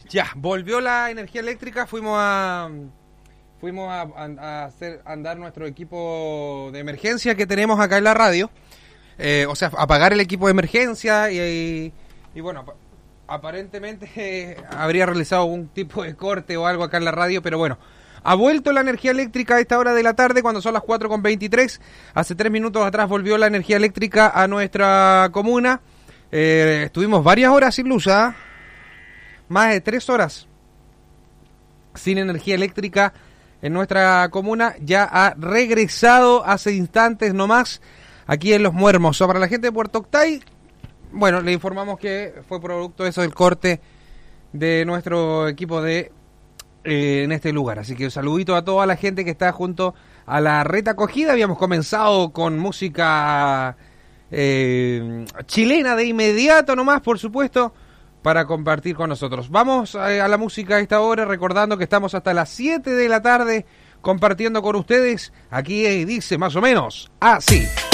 Ya, volvió la energía eléctrica, fuimos a hacer andar nuestro equipo de emergencia que tenemos acá en la radio. O sea, apagar el equipo de emergencia y bueno, aparentemente habría realizado algún tipo de corte o algo acá en la radio, pero bueno. Ha vuelto la energía eléctrica a esta hora de la tarde, cuando son las 4:23. Hace 3 minutos atrás volvió la energía eléctrica a nuestra comuna. Estuvimos varias horas sin luz, más de 3 horas sin energía eléctrica en nuestra comuna. Ya ha regresado hace instantes nomás aquí en Los Muermos. Para la gente de Puerto Octay, bueno, le informamos que fue producto de eso del corte de nuestro equipo de en este lugar. Así que un saludito a toda la gente que está junto a la red acogida. Habíamos comenzado con música chilena de inmediato nomás, por supuesto, para compartir con nosotros. Vamos a la música a esta hora, recordando que estamos hasta las 7 de la tarde compartiendo con ustedes. Aquí dice más o menos así.